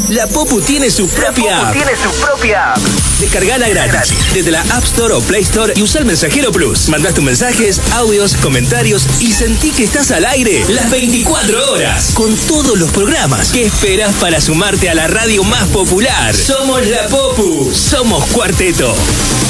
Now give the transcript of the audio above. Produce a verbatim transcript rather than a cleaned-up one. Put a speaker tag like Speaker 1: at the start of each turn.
Speaker 1: La Popu tiene su propia app.
Speaker 2: Tiene su propia app.
Speaker 1: Descargala gratis desde la App Store o Play Store y usa el Mensajero Plus. Mandás tus mensajes, audios, comentarios y sentí que estás al aire las veinticuatro horas con todos los programas. ¿Qué esperas para sumarte a la radio más popular? Somos La Popu, somos Cuarteto.